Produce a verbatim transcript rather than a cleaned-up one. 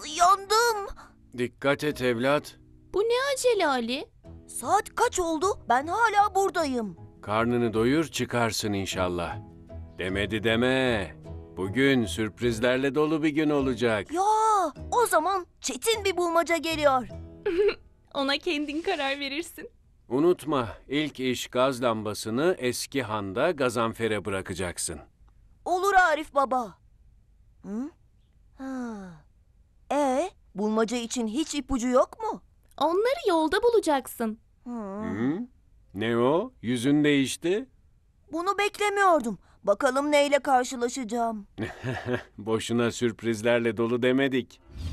Yandım. Dikkat et evlat. Bu ne acele Ali? Saat kaç oldu? Ben hala buradayım. Karnını doyur çıkarsın inşallah. Demedi deme. Bugün sürprizlerle dolu bir gün olacak. Ya, o zaman çetin bir bulmaca geliyor. Ona kendin karar verirsin. Unutma, ilk iş gaz lambasını eski handa Gazanfer'e bırakacaksın. Olur Arif baba. Hı? Ha. E, bulmaca için hiç ipucu yok mu? Onları yolda bulacaksın. Hı. Hı? Ne o? Yüzün değişti. Bunu beklemiyordum. Bakalım neyle karşılaşacağım. Boşuna sürprizlerle dolu demedik.